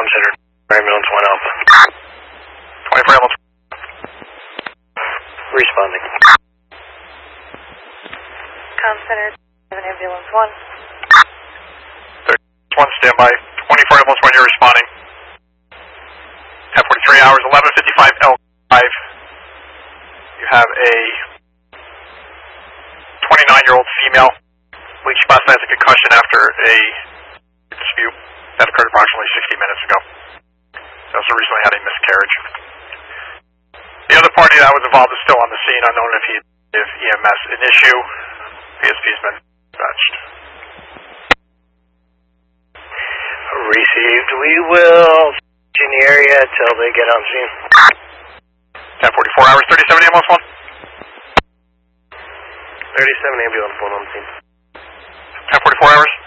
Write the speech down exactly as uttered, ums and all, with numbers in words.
Com Center, ambulance one Alpha. twenty-four ambulance. Responding. Com Center, seven ambulance one. one standby. twenty-four ambulance one, you're responding. ten forty-three hours, eleven fifty-five L five. You have a twenty-nine-year-old female. Believe she passed as a concussion after a dispute that occurred approximately sixty minutes ago. She also recently had a miscarriage. The other party that was involved is still on the scene, unknown if he if E M S an issue. P S P's been dispatched. Received. We will in the area till they get on scene. ten forty-four hours, thirty-seven ambulance one. thirty-seven ambulance one on scene. ten forty-four hours.